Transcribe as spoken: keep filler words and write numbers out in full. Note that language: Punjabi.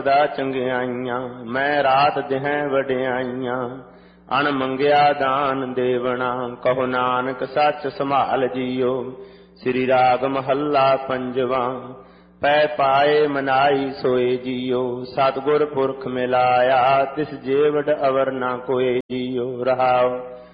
ਦਾ ਚੰਗਿਆਈਆਂ, ਮੈਂ ਰਾਤ ਦਿਹਾਂ ਵਡਿਆਈਆਂ। ਅਣ ਮੰਗਿਆ ਦਾਨ ਦੇਵਣਾ, ਕਹੋ ਨਾਨਕ ਸੱਚ ਸੰਭਾਲ ਜੀਓ। ਸ੍ਰੀ ਰਾਗ ਮਹੱਲਾ ਪੰਜਵਾ। ਪੈ ਪਾਏ ਮਨਾਈ ਸੋਏ ਜੀਓ, ਸਤਿਗੁਰ ਪੁਰਖ ਮਿਲਾਇਆ। ਤਿਸ ਜੇਵਡ ਅਵਰ ਨਾ ਕੋਏ ਜੀਓ। ਰਹਾਉ